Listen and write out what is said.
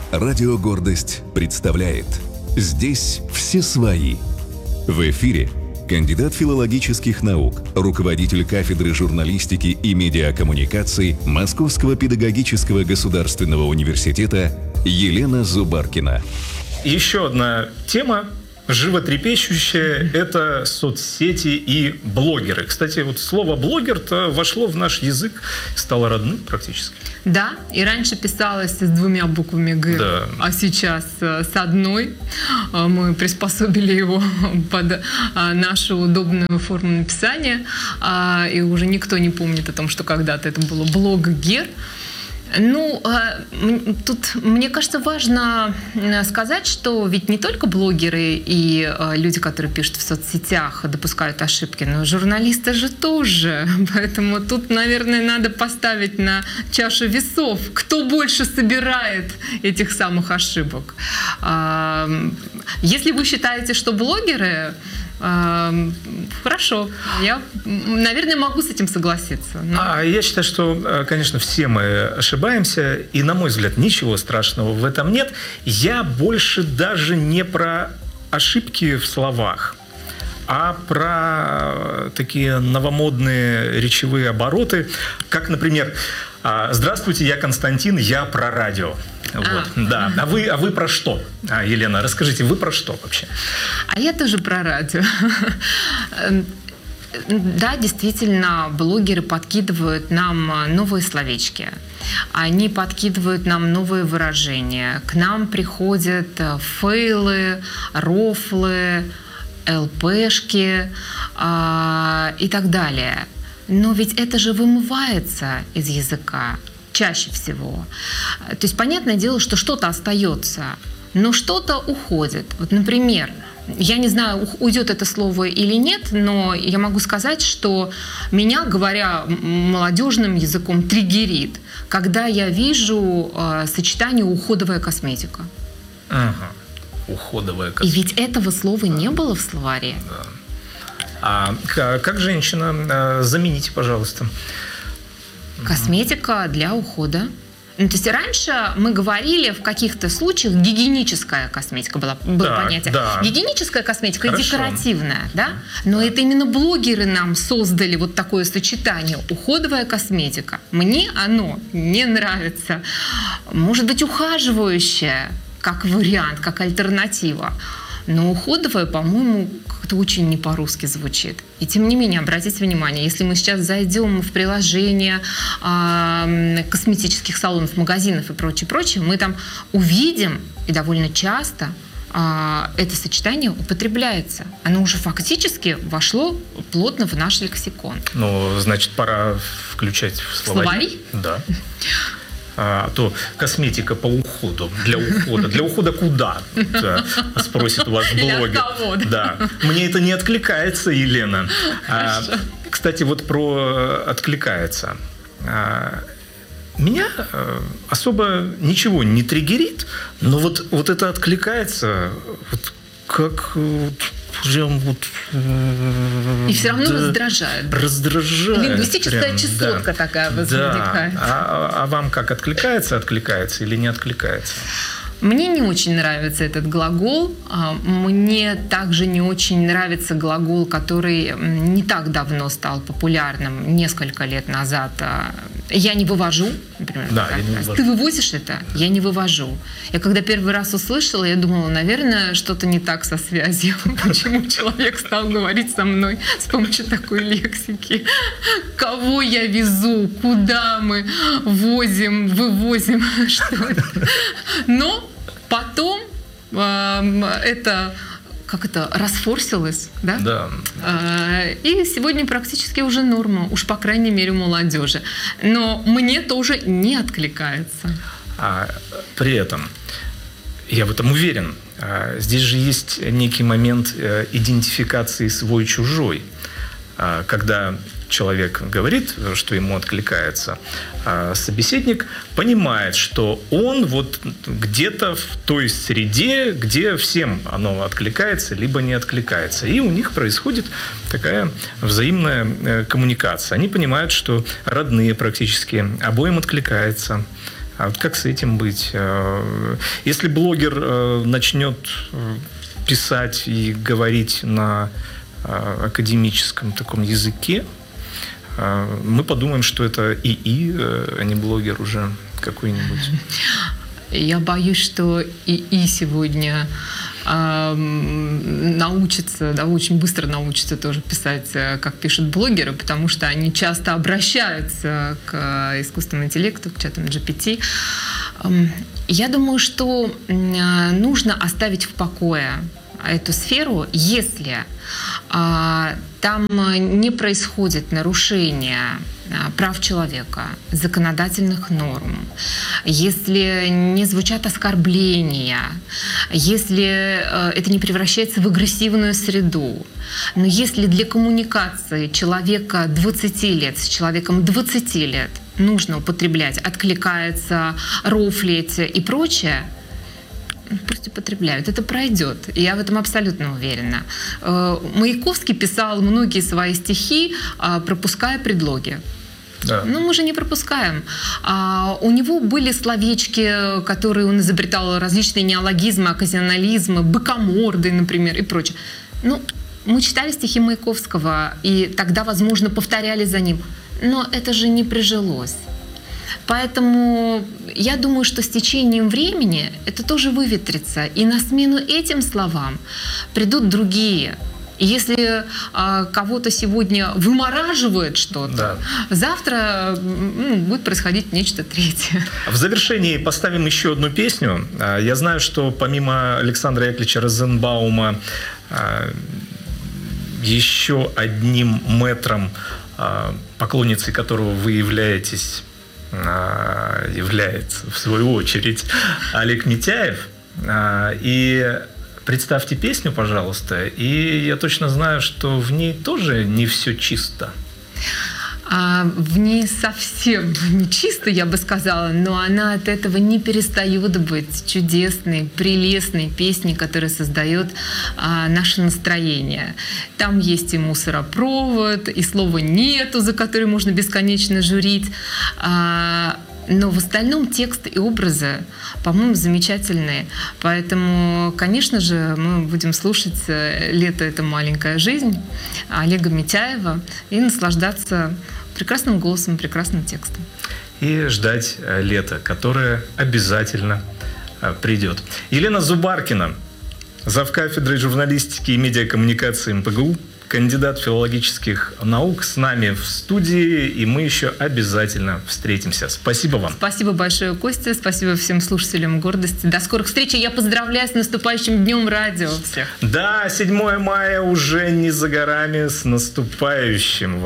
Радио «Гордость» представляет «Здесь все свои». В эфире кандидат филологических наук, руководитель кафедры журналистики и медиакоммуникаций Московского педагогического государственного университета Елена Зубаркина. Еще одна тема животрепещущая – это соцсети и блогеры. Кстати, вот слово «блогер»-то вошло в наш язык, стало родным практически. Да, и раньше писалось с 2 буквами «г», да. А сейчас с 1. Мы приспособили его под нашу удобную форму написания, и уже никто не помнит о том, что когда-то это было «блогер». Ну, тут, мне кажется, важно сказать, что ведь не только блогеры и люди, которые пишут в соцсетях, допускают ошибки, но журналисты же тоже. Поэтому тут, наверное, надо поставить на чашу весов, кто больше собирает этих самых ошибок. Если вы считаете, что блогеры... Хорошо, я, наверное, могу с этим согласиться. Но... Я считаю, что, конечно, все мы ошибаемся, и, на мой взгляд, ничего страшного в этом нет. Я больше даже не про ошибки в словах, а про такие новомодные речевые обороты, как, например, «Здравствуйте, я Константин, я про радио». Вот, да. А вы про что? Елена, расскажите, вы про что вообще? А я тоже про радио. Да, действительно, блогеры подкидывают нам новые словечки. Они подкидывают нам новые выражения. К нам приходят фейлы, рофлы, ЛПшки и так далее. Но ведь это же вымывается из языка чаще всего. То есть понятное дело, что что-то остается, но что-то уходит. Вот, например, я не знаю, уйдет это слово или нет, но я могу сказать, что меня, говоря молодежным языком, триггерит, когда я вижу сочетание «уходовая косметика». Ага. Уходовая косметика. И ведь этого слова не было в словаре. Да. А как женщина? Замените, пожалуйста. Косметика для ухода. Ну, то есть раньше мы говорили в каких-то случаях гигиеническая косметика было понятие. Да. Гигиеническая косметика и декоративная, да? Но это именно блогеры нам создали вот такое сочетание. Уходовая косметика. Мне оно не нравится. Может быть, ухаживающая как вариант, как альтернатива. Но уходовая, по-моему, как-то очень не по-русски звучит. И тем не менее, обратите внимание, если мы сейчас зайдем в приложение косметических салонов, магазинов и прочее, мы там увидим, и довольно часто это сочетание употребляется. Оно уже фактически вошло плотно в наш лексикон. Ну, значит, пора включать в словари. Да. А то косметика по уходу, для ухода. Для ухода куда? Спросит у вас блогер. Для кого? Да. Мне это не откликается, Елена. Кстати, вот про откликается. Меня особо ничего не триггерит, но вот это откликается, вот как... Прям вот, и все равно раздражает. Раздражает. Лингвистическая прям, чесотка такая возникает. Да. А вам как, откликается или не откликается? Мне не очень нравится этот глагол. Мне также не очень нравится глагол, который не так давно стал популярным, несколько лет назад. Я не вывожу, например. Да, я не вывожу. Ты вывозишь это? Я не вывожу. Я когда первый раз услышала, я думала, наверное, что-то не так со связью. Почему человек стал говорить со мной с помощью такой лексики? Кого я везу? Куда мы возим, вывозим? Что это? Но потом это расфорсилось, да? Да. И сегодня практически уже норма, уж по крайней мере у молодежи. Но мне тоже не откликается. При этом, я в этом уверен, здесь же есть некий момент идентификации свой-чужой. Когда человек говорит, что ему откликается, собеседник понимает, что он вот где-то в той среде, где всем оно откликается, либо не откликается. И у них происходит такая взаимная коммуникация. Они понимают, что родные практически обоим откликается. А вот как с этим быть? Если блогер начнет писать и говорить на академическом таком языке, мы подумаем, что это ИИ, а не блогер уже какой-нибудь. Я боюсь, что ИИ сегодня научится, да, очень быстро научится тоже писать, как пишут блогеры, потому что они часто обращаются к искусственному интеллекту, к чатам GPT. Я думаю, что нужно оставить в покое эту сферу, если там не происходит нарушение прав человека, законодательных норм, если не звучат оскорбления, если это не превращается в агрессивную среду. Но если для коммуникации человека 20 лет с человеком 20 лет нужно употреблять, откликается, рофлить и прочее, пусть употребляют, это пройдет. Я в этом абсолютно уверена. Маяковский писал многие свои стихи, пропуская предлоги. Да. Но мы же не пропускаем. У него были словечки, которые он изобретал, различные неологизмы, оказионализмы, быкоморды, например, и прочее. Ну, мы читали стихи Маяковского, и тогда, возможно, повторяли за ним. Но это же не прижилось. Поэтому я думаю, что с течением времени это тоже выветрится. И на смену этим словам придут другие. И если кого-то сегодня вымораживает что-то, да, завтра будет происходить нечто третье. В завершении поставим еще одну песню. Я знаю, что помимо Александра Яковлевича Розенбаума еще одним мэтром, поклонницей которого вы является в свою очередь Олег Митяев. И представьте песню, пожалуйста, и я точно знаю, что в ней тоже не все чисто. В ней совсем не чисто, я бы сказала, но она от этого не перестает быть чудесной, прелестной песней, которая создает наше настроение. Там есть и мусоропровод, и слова «нету», за которое можно бесконечно журить. Но в остальном текст и образы, по-моему, замечательные. Поэтому, конечно же, мы будем слушать «Лето – это маленькая жизнь» Олега Митяева и наслаждаться прекрасным голосом, прекрасным текстом. И ждать лета, которое обязательно придет. Елена Зубаркина, завкафедрой журналистики и медиакоммуникации МПГУ, кандидат филологических наук, с нами в студии, и мы еще обязательно встретимся. Спасибо вам. Спасибо большое, Костя. Спасибо всем слушателям «Гордости». До скорых встреч. Я поздравляю с наступающим Днем радио всех. Да, 7 мая уже не за горами. С наступающим вас.